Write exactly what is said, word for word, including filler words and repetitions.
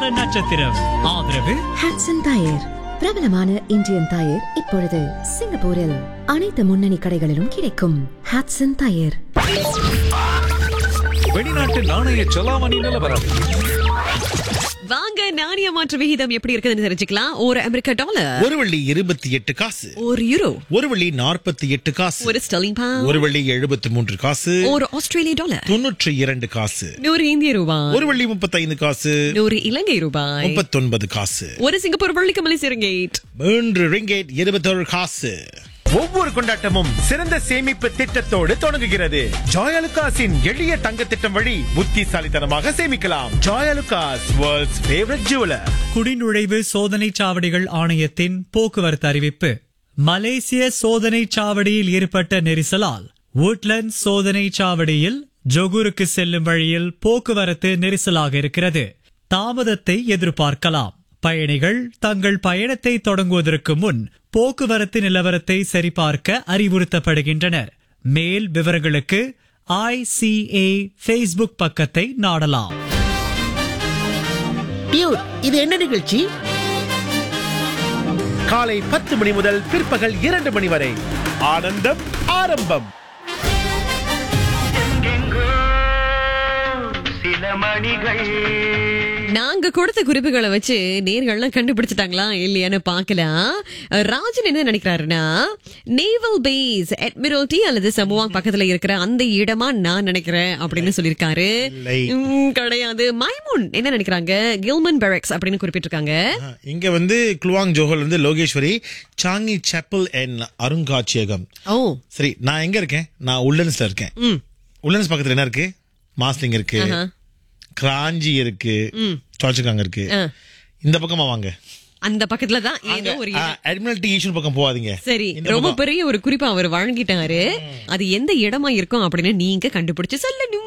நட்சத்திரம். ஆதரவு ஹட்சன் டயர், பிரபலமான இந்தியன் டயர். இப்பொழுது சிங்கப்பூரில் அனைத்து முன்னணி கடைகளிலும் கிடைக்கும். ஹட்சன் டயர். வெளிநாட்டு நாணய செலாவணி நிலவரம். வாங்க, நாணய மாற்று விகிதம் எப்படி இருக்குதுன்னு தெரிஞ்சுக்கலாம். ஒரு அமெரிக்க டாலர் ஒரு வெள்ளி இருபத்தி எட்டு காசு, ஒரு யூரோ ஒரு வெள்ளி நாற்பத்தி எட்டு காசு, ஒரு ஸ்டெர்லிங் பவுண்ட் ஒரு வெள்ளி எழுபத்தி மூன்று காசு, ஒரு ஆஸ்திரேலிய டாலர் தொன்னூற்றி இரண்டு காசு, நூறு இந்திய ரூபாய், ஒரு வெள்ளி முப்பத்தி ஐந்து காசு, நூறு இலங்கை ரூபாய், முப்பத்தி ஒன்பது காசு, ஒரு சிங்கப்பூர் வெள்ளிக்கு மலேசிய ரிங்கேட், மூன்று ரிங்கேட் இருபத்தொரு காசு. ஒவ்வொரு கொண்டாட்டமும் சிறந்த சேமிப்பு திட்டத்தோடு தொடங்குகிறது. ஜாயலுகாஸின் எளிய தங்க திட்டம் வழி புத்திசாலித்தனமாக சேமிக்கலாம். Joyalukkas, world's favourite jeweller. குடிநுழைவு சோதனை சாவடிகள் ஆணையத்தின் போக்குவரத்து அறிவிப்பு. மலேசிய சோதனை சாவடியில் ஏற்பட்ட நெரிசலால் வுட்லண்ட் சோதனை சாவடியில் ஜொகூருக்கு செல்லும் வழியில் போக்குவரத்து நெரிசலாக இருக்கிறது. தாமதத்தை எதிர்பார்க்கலாம். பயணிகள் தங்கள் பயணத்தை தொடங்குவதற்கு முன் போக்குவரத்து நிலவரத்தை சரிபார்க்க அறிவுறுத்தப்படுகின்றனர். மேல் விவரங்களுக்கு ஐ சி ஏ ஃபேஸ்புக் பக்கத்தை நாடலாம். இது என்ன நிகழ்ச்சி? காலை பத்து மணி முதல் பிற்பகல் இரண்டு மணி வரை ஆனந்தம் ஆரம்பம். சில மணிகள் நாங்க கொடுத்த குறிப்புகளை வச்சு நேர்கள்லாம் கண்டுபிடிச்சிட்டாங்களா இல்லையான்னு பாக்கலாம். ராஜன் என்ன நினைக்கிறாருன்னா, நேவல் பேஸ் அட்மிரல்டி அல்லது சமுவாங் பக்கத்துல இருக்கிற அந்த இடமா நான் நினைக்கிறேன் அப்படின்னு சொல்லிருக்காரு. கிடையாது. மைமூன் என்ன நினைக்கிறாங்க, கில்மன் பெரக்ஸ் அப்படின்னு குறிப்பிட்டிருக்காங்க. இங்க வந்து குலுவாங் ஜோஹல் வந்து லோகேஸ்வரி சாங்கி சாப்பல் அண்ட் அருங்காட்சியகம். ஓ சரி, நான் எங்க இருக்கேன்? நான் உல்லன்ஸ்ல இருக்கேன். உல்லன்ஸ் பக்கத்துல என்ன இருக்கு? மாஸ்லிங் இருக்கு, கிராஞ்சி இருக்கு, சார்ஜுக்காங்க இருக்கு. இந்த பக்கமா வாங்க, அந்த பக்கத்துல தான் ஏதோ ஒரு அட்மிரல்டி ஈஷன் பக்கம் போகாதீங்க. சரி, ரொம்ப பெரிய ஒரு குறிப்பா அவர் வழங்கிட்டாரு. அது எந்த இடமா இருக்கும் அப்படின்னு நீங்க கண்டுபிடிச்சு சொல்லணும்.